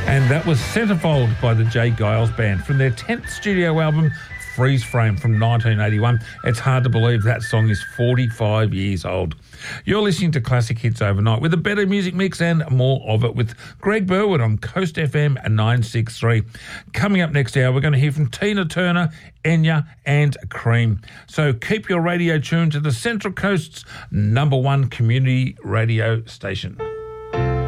And that was Centerfold by the Jay Giles Band from their 10th studio album, Freeze Frame, from 1981. It's hard to believe that song is 45 years old. You're listening to Classic Hits Overnight with a better music mix and more of it with Greg Burwood on Coast FM 963. Coming up next hour, we're going to hear from Tina Turner, Enya and Cream. So keep your radio tuned to the Central Coast's #1 community radio station.